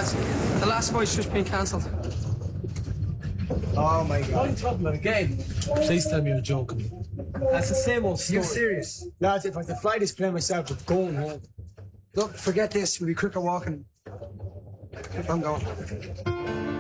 Lads, the last fight's just been cancelled. Oh my God. What are you talking about again? Please tell me you're joking. That's the same old story. You're serious? Lads, if I had to fly this plane myself, I'm going home. Look, forget this. We'll be quicker walking. I'm going.